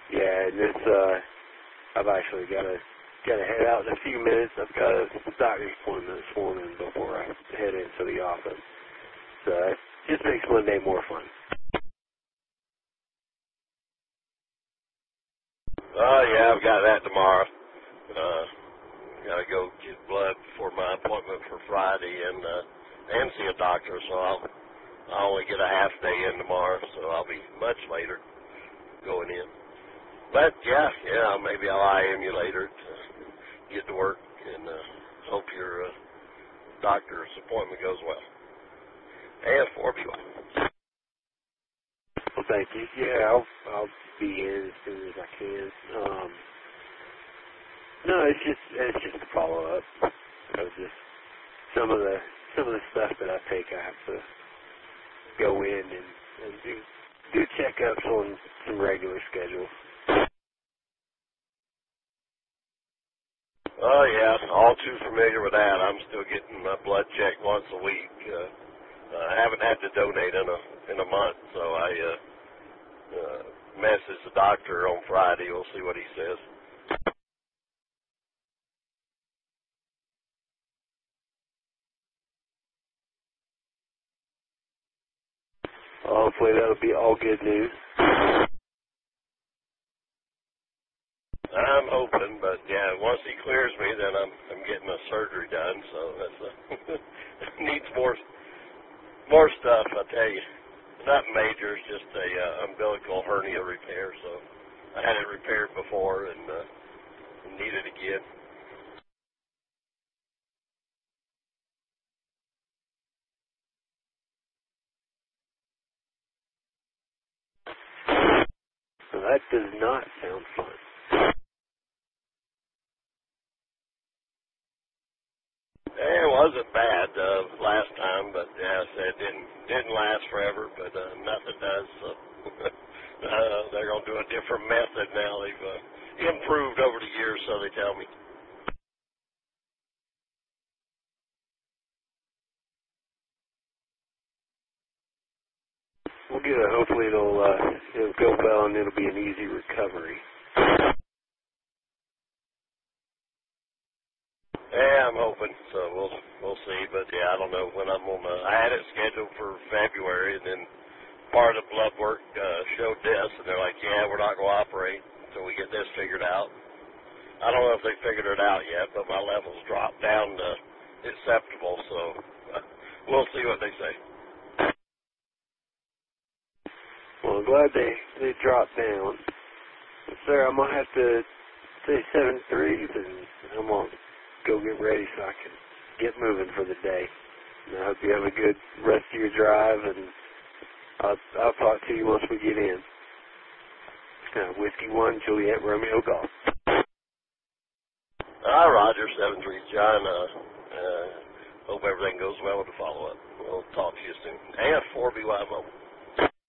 Yeah, and it's I've actually got to head out in a few minutes. I've got a doctor's appointment this morning before I head into the office. So it just makes Monday more fun. Yeah, I've got that tomorrow. Got to go get blood for my appointment for Friday and see a doctor. So I only get a half day in tomorrow, so I'll be much later going in. But yeah, maybe I'll IM you later to get to work, and hope your doctor's appointment goes well. And 4BY. Well, thank you. Yeah, I'll be in as soon as I can. No, it's just a follow up. Just some of the stuff that I take, I have to go in and do checkups on some regular schedules. Oh yeah, all too familiar with that. I'm still getting my blood checked once a week. I haven't had to donate in a month, so I message the doctor on Friday. We'll see what he says. Well, hopefully that'll be all good news. I'm hoping, but yeah, once he clears me, then I'm getting a surgery done. So that's needs more stuff. I tell you, nothing major. It's just a umbilical hernia repair. So I had it repaired before and need it again. So that does not sound fun. It wasn't bad last time, but yeah, it didn't last forever. But nothing does. So they're gonna do a different method now. They've improved over the years, so they tell me. Well, good. Hopefully it'll go well and it'll be an easy recovery. Yeah, I'm hoping. So we'll see. But yeah, I don't know when I'm on. I had it scheduled for February, and then part of the blood work showed this, and they're like, yeah, we're not going to operate until we get this figured out. I don't know if they figured it out yet, but my levels dropped down to acceptable. So we'll see what they say. Well, I'm glad they dropped down. Sir, I'm gonna have to say 7-3, and I'm gonna go get ready so I can get moving for the day. And I hope you have a good rest of your drive, and I'll talk to you once we get in. Whiskey 1, Juliet, Romeo, Golf. Roger, 7-3, John. Hope everything goes well with the follow-up. We'll talk to you soon. And 4BY Mobile.